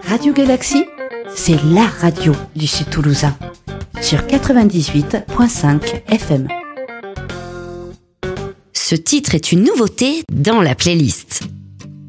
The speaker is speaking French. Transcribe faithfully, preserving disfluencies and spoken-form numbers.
Radio Galaxie, c'est la radio du Sud Toulousain, sur quatre-vingt-dix-huit virgule cinq F M. Ce titre est une nouveauté dans la playlist.